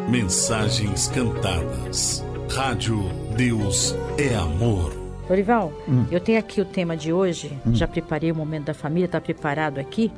Mensagens cantadas. Rádio Deus é Amor. Lorival, eu tenho aqui o tema de hoje. Já preparei o momento da família, está preparado aqui.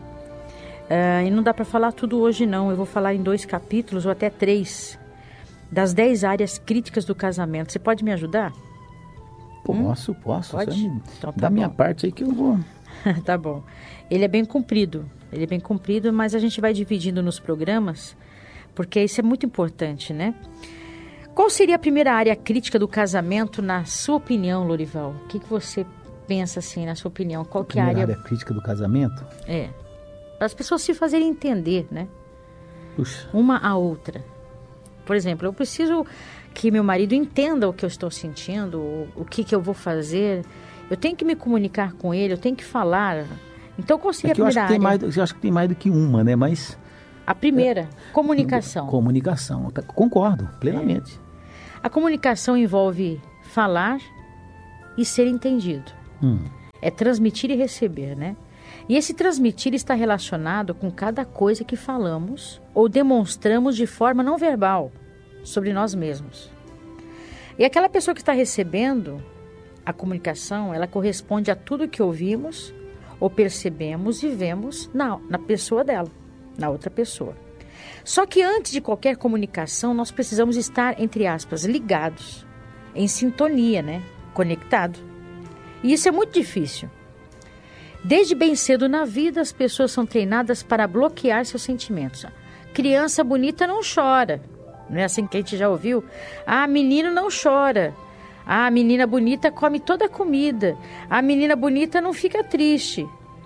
E não dá para falar tudo hoje não. Eu vou falar em 2 capítulos ou até 3 das 10 áreas críticas do casamento. Você pode me ajudar? Posso. Pode? Então, tá da minha bom. parte aí que eu vou. Tá bom. Ele é bem comprido, mas a gente vai dividindo nos programas, porque isso é muito importante, né? Qual seria a primeira área crítica do casamento, na sua opinião, Lorival? O que você pensa, assim, na sua opinião? Qual que é a Primeira área crítica do casamento? Para as pessoas se fazerem entender, né? Puxa. Uma a outra. Por exemplo, eu preciso que meu marido entenda o que eu estou sentindo, o que eu vou fazer. Eu tenho que me comunicar com ele, eu tenho que falar. Então, qual seria a primeira área? Eu acho que tem mais do que uma, né? Mas... A primeira, comunicação. Comunicação, concordo plenamente. A comunicação envolve falar e ser entendido. É transmitir e receber, né? E esse transmitir está relacionado com cada coisa que falamos ou demonstramos de forma não verbal sobre nós mesmos. E aquela pessoa que está recebendo a comunicação, ela corresponde a tudo que ouvimos ou percebemos e vemos na pessoa dela, na outra pessoa. Só que antes de qualquer comunicação, nós precisamos estar, entre aspas, ligados, em sintonia, né? Conectado. E isso é muito difícil. Desde bem cedo na vida, as pessoas são treinadas para bloquear seus sentimentos. Criança bonita não chora. Não é assim que a gente já ouviu? Ah, menino não chora. Ah, a menina bonita come toda a comida. A menina bonita não fica triste.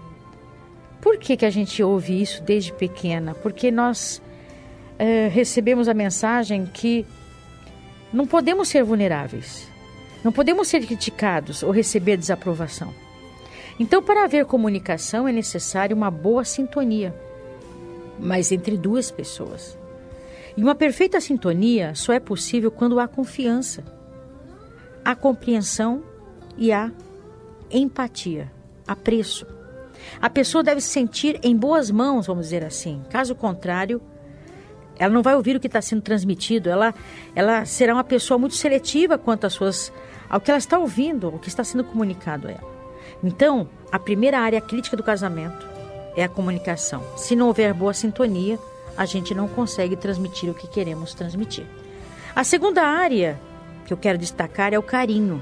Por que a gente ouve isso desde pequena? Porque nós recebemos a mensagem que não podemos ser vulneráveis. Não podemos ser criticados ou receber desaprovação. Então, para haver comunicação, é necessário uma boa sintonia, mas entre 2 pessoas. E uma perfeita sintonia só é possível quando há confiança, há compreensão e há empatia, apreço. A pessoa deve se sentir em boas mãos, vamos dizer assim. Caso contrário, ela não vai ouvir o que está sendo transmitido. Ela será uma pessoa muito seletiva quanto ao que ela está ouvindo, ao que está sendo comunicado a ela. Então, a primeira área crítica do casamento é a comunicação. Se não houver boa sintonia, a gente não consegue transmitir o que queremos transmitir. A segunda área que eu quero destacar é o carinho.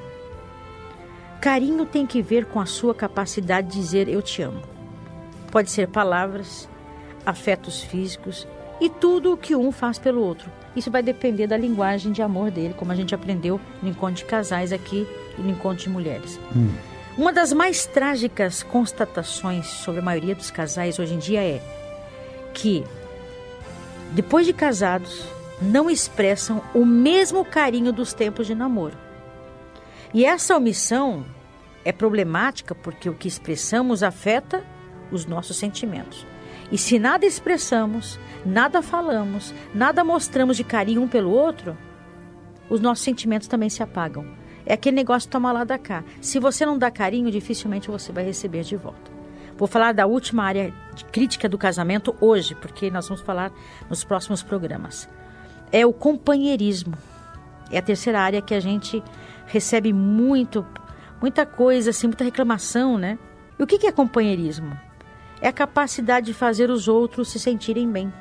Carinho tem que ver com a sua capacidade de dizer eu te amo. Pode ser palavras, afetos físicos e tudo o que um faz pelo outro. Isso vai depender da linguagem de amor dele, como a gente aprendeu no encontro de casais aqui e no encontro de mulheres. Uma das mais trágicas constatações sobre a maioria dos casais hoje em dia é que, depois de casados, não expressam o mesmo carinho dos tempos de namoro. E essa omissão é problemática porque o que expressamos afeta os nossos sentimentos. E se nada expressamos, nada falamos, nada mostramos de carinho um pelo outro, os nossos sentimentos também se apagam. É aquele negócio de tomar lá da cá. Se você não dá carinho, dificilmente você vai receber de volta. Vou falar da última área de crítica do casamento hoje, porque nós vamos falar nos próximos programas. É o companheirismo. É a terceira área que a gente recebe muita coisa, assim, muita reclamação, né? E o que é companheirismo? É a capacidade de fazer os outros se sentirem bem.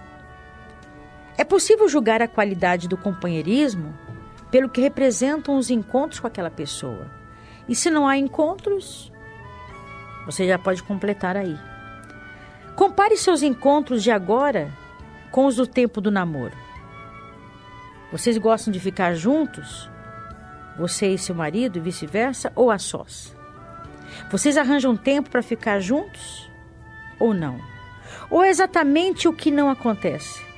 É possível julgar a qualidade do companheirismo pelo que representam os encontros com aquela pessoa. E se não há encontros, você já pode completar aí. Compare seus encontros de agora com os do tempo do namoro. Vocês gostam de ficar juntos? Você e seu marido e vice-versa, ou a sós? Vocês arranjam tempo para ficar juntos ou não? Ou é exatamente o que não acontece?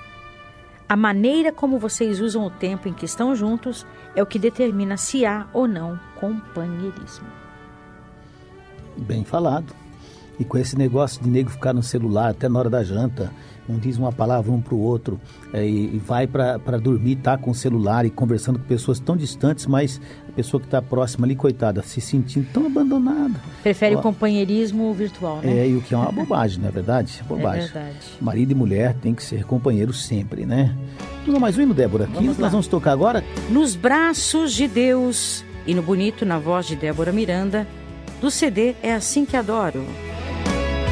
A maneira como vocês usam o tempo em que estão juntos é o que determina se há ou não companheirismo. Bem falado. E com esse negócio de nego ficar no celular até na hora da janta, um diz uma palavra um pro outro, e vai para dormir, tá com o celular e conversando com pessoas tão distantes, mas a pessoa que está próxima ali, coitada, se sentindo tão abandonada. Prefere o companheirismo virtual, né? E o que é uma bobagem, não é verdade? É bobagem. É verdade. Marido e mulher tem que ser companheiros sempre, né? Vamos mais um hino, Débora? Que nós vamos tocar agora? Nos braços de Deus, e no bonito, na voz de Débora Miranda, do CD É Assim Que Adoro.